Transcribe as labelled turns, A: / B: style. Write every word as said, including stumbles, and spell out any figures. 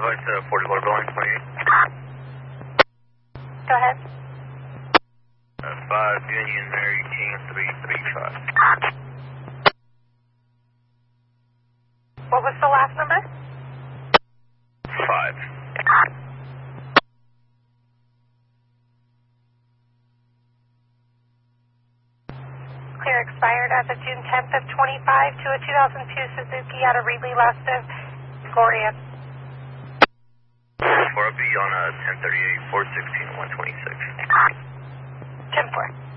A: Device uh, forty-four going, twenty-eight.
B: Go ahead.
A: Uh, five Union Mary King three three five.
B: What was the last number?
A: Five.
B: Clear expired as of June tenth of twenty-five to a two thousand two Suzuki out of Reedley Lustig, Gorian.
A: four B on uh, ten thirty-eight, four sixteen, one twenty-six.
B: ten four.